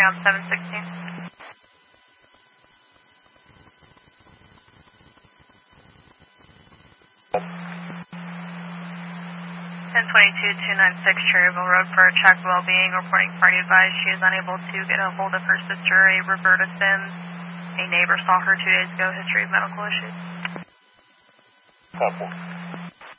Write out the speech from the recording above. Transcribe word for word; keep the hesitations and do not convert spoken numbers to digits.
on seven sixteen. ten twenty-two two ninety-six Cherryville Road for check well-being. Reporting party advised she is unable to get a hold of her sister, a Roberta Sims. A neighbor saw her two days ago. History of medical issues. Couple.